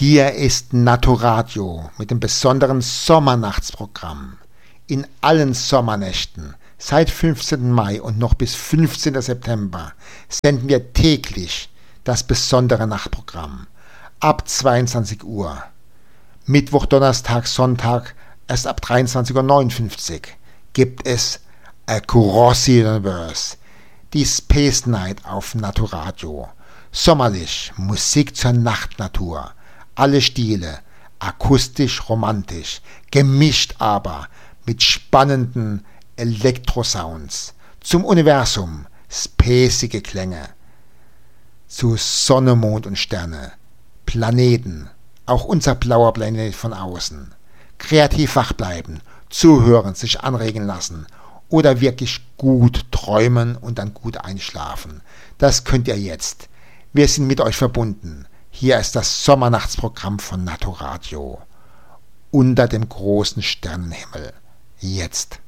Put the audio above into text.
Hier ist Naturadio mit dem besonderen Sommernachtsprogramm. In allen Sommernächten seit 15. Mai und noch bis 15. September senden wir täglich das besondere Nachtprogramm ab 22 Uhr. Mittwoch, Donnerstag, Sonntag erst ab 23:59 Uhr gibt es Across the Universe, die Space Night auf Naturadio. Sommerlich, Musik zur Nachtnatur, alle Stile, akustisch, romantisch, gemischt aber mit spannenden Elektrosounds, zum Universum, spacige Klänge, zu Sonne, Mond und Sterne, Planeten, auch unser blauer Planet von außen. Kreativ wach bleiben, zuhören, sich anregen lassen oder wirklich gut träumen und dann gut einschlafen. Das könnt ihr jetzt. Wir sind mit euch verbunden. Hier ist das Sommernachtsprogramm von Naturadio. Unter dem großen Sternenhimmel. Jetzt.